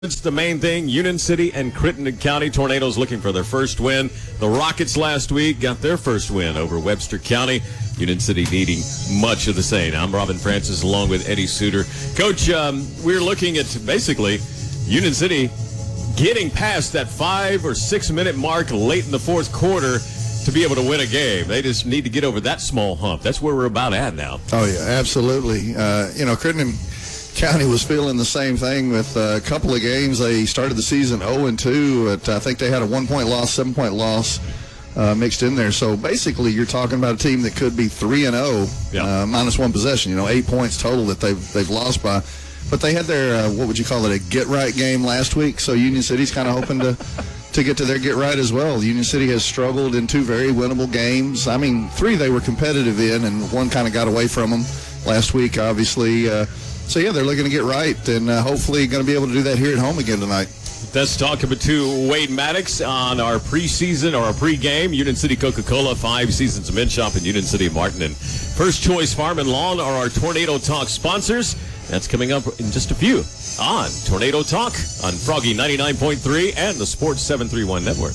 It's the main thing. Union City and Crittenden County Tornadoes looking for their first win. The Rockets last week got their first win over Webster County. Union City needing much of the same. I'm Robin Francis along with Eddie Suter. Coach, we're looking at basically Union City getting past that 5 or 6 minute mark late in the fourth quarter to be able to win a game. They just need to get over that small hump. That's where we're about at now. Oh, yeah, absolutely. Crittenden County was feeling the same thing with a couple of games. They started the season 0-2. I think they had a 1-point loss, 7-point loss mixed in there. So basically, you're talking about a team that could be 3-0, minus one possession. 8 points total that they've lost by. But they had their what would you call it, a get right game last week. So Union City's kind of hoping to get to their get right as well. Union City has struggled in 2 very winnable games. I mean, 3 they were competitive in, and 1 kind of got away from them last week, obviously. So, yeah, they're looking to get right, and hopefully going to be able to do that here at home again tonight. Let's talk to Wade Maddox on our preseason or our pregame. Union City Coca-Cola, 5 seasons of Mint Shop in Union City, Martin, and First Choice Farm and Lawn are our Tornado Talk sponsors. That's coming up in just a few on Tornado Talk on Froggy 99.3 and the Sports 731 Network.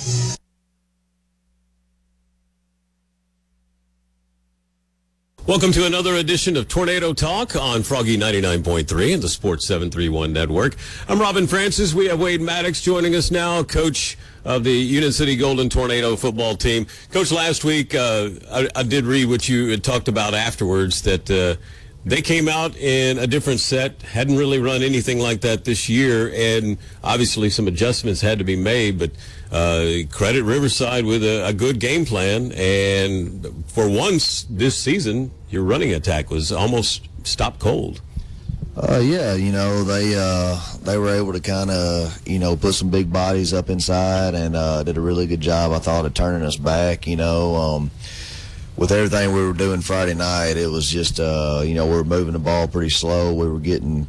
Welcome to another edition of Tornado Talk on Froggy 99.3 and the Sports 731 Network. I'm Robin Francis. We have Wade Maddox joining us now, coach of the Union City Golden Tornado football team. Coach, last week I did read what you had talked about afterwards, that they came out in a different set, hadn't really run anything like that this year, and obviously some adjustments had to be made, but credit Riverside with a good game plan, and for once this season, your running attack was almost stopped cold. They were able to kind of, put some big bodies up inside and did a really good job, I thought, of turning us back, with everything we were doing Friday night. It was just, we were moving the ball pretty slow. We were getting,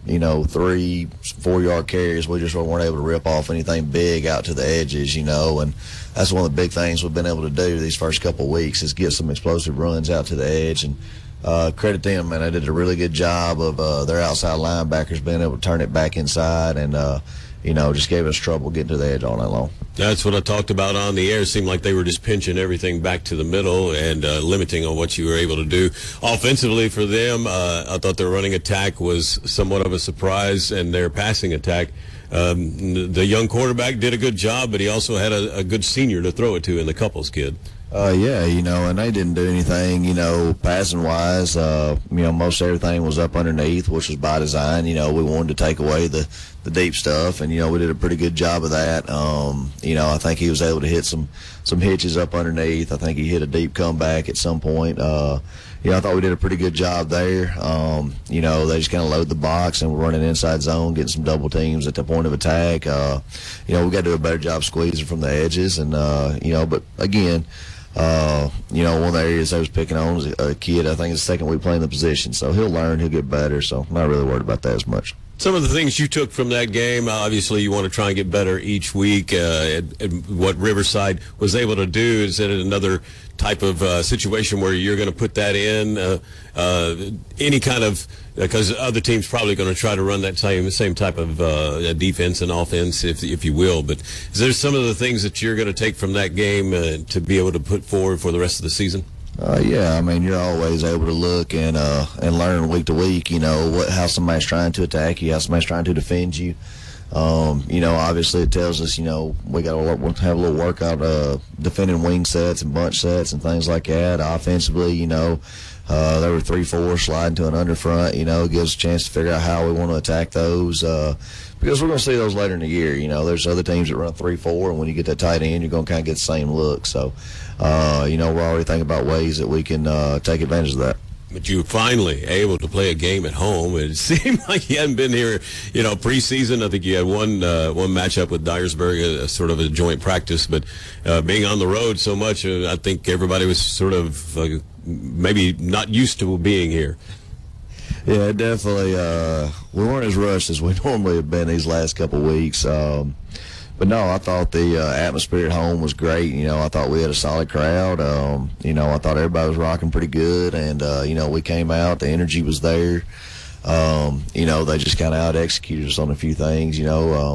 3-4 yard carries. We just weren't able to rip off anything big out to the edges, and that's one of the big things we've been able to do these first couple of weeks is get some explosive runs out to the edge. And credit them, man. They did a really good job of their outside linebackers being able to turn it back inside and, just gave us trouble getting to the edge all night long. That's what I talked about on the air. It seemed like they were just pinching everything back to the middle and limiting on what you were able to do. Offensively for them, I thought their running attack was somewhat of a surprise, and their passing attack, the young quarterback did a good job, but he also had a good senior to throw it to in the Couples kid. And they didn't do anything, passing-wise. Most everything was up underneath, which was by design. We wanted to take away the deep stuff, and, we did a pretty good job of that. I think he was able to hit some hitches up underneath. I think he hit a deep comeback at some point. I thought we did a pretty good job there. They just kind of load the box, and we're running inside zone, getting some double teams at the point of attack. We got to do a better job squeezing from the edges, and, but again, one of the areas I was picking on was a kid, I think it's the second week playing the position. So he'll learn, he'll get better. So I'm not really worried about that as much. Some of the things you took from that game, obviously you want to try and get better each week. What Riverside was able to do is in another type of situation where you're going to put that in any kind of, because other teams probably going to try to run that same type of defense and offense, if you will. But is there some of the things that you're going to take from that game to be able to put forward for the rest of the season? You're always able to look and learn week to week, how somebody's trying to attack you, how somebody's trying to defend you. Obviously it tells us, we got to have a little workout defending wing sets and bunch sets and things like that. Offensively, they were 3-4 sliding to an underfront, it gives us a chance to figure out how we want to attack those. Because we're going to see those later in the year. There's other teams that run 3-4, and when you get that tight end, you're going to kind of get the same look. So, we're already thinking about ways that we can take advantage of that. But you were finally able to play a game at home. It seemed like you hadn't been here, preseason. I think you had one matchup with Dyersburg, sort of a joint practice. But being on the road so much, I think everybody was sort of maybe not used to being here. Yeah, definitely. We weren't as rushed as we normally have been these last couple of weeks. But no, I thought the atmosphere at home was great. I thought we had a solid crowd. I thought everybody was rocking pretty good. And, we came out. The energy was there. You know, they just kind of out executed us on a few things. You know,